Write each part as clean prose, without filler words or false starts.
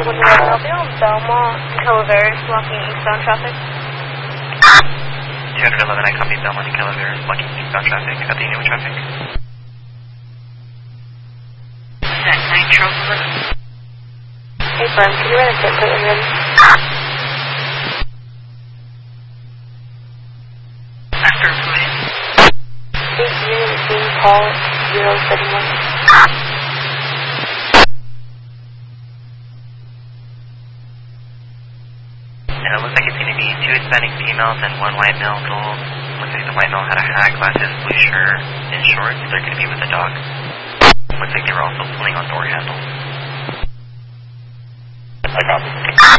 Belmont, Calaveras, blocking eastbound traffic. 211, I copy Belmont and Calaveras, blocking eastbound traffic. At the inward traffic. Is that Nitro? Hey, Firm, can you run a tip plate and ready? After Fluid. 8 unit being Paul 071. It looks like it's going to be 2 Hispanic females and 1 white male. Looks like the white male had a hat, glasses, blue shirt, and shorts. They're going to be with a dog. Looks like they were also pulling on door handles. I copy.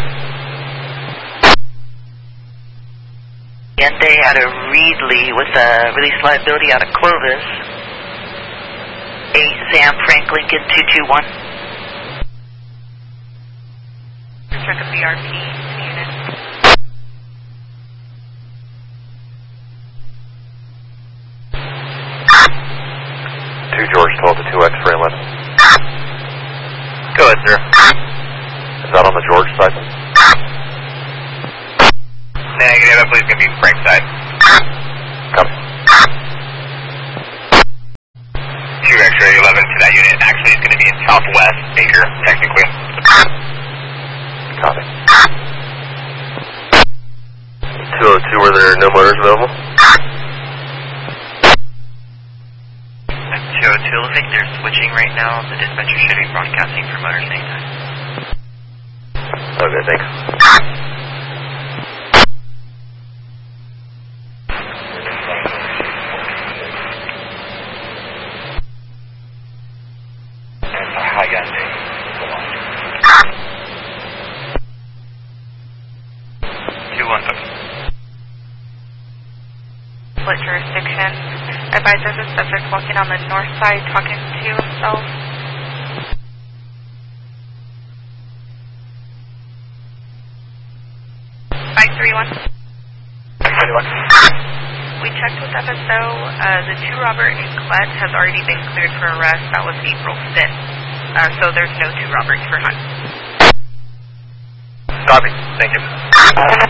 Hyundai out of Reedley with a release liability out of Clovis. 8 Sam Frank Lincoln 221. Check a BRP unit. George 12 to 2X for 11. Go ahead, sir. Is that on the George side? Negative, I believe it's going to be Frank side. Copy. 2 X-ray 11 to that unit. Actually, it's going to be in southwest Baker, technically. Copy. 202, were there no motors available? 202, looks like they're switching right now. The dispatcher should be broadcasting for motors anytime. Okay, thanks. Hi, guys. 215. Split jurisdiction. Advise there's a subject walking on the north side talking to himself. We checked with FSO. The 2 Robert in Clet has already been cleared for arrest. That was April 5th. So there's no 2 Roberts for Hunt. Copy. Thank you.